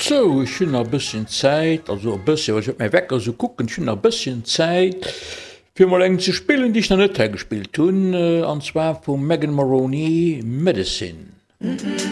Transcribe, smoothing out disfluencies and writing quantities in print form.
So ich hun a bisschen Zeit also bisschen ich mir wecker so gucken hun a bisschen Zeit für mal eng zu spielen die ich noch net gespielt hun an zwar vu Megan Maroney Medicine.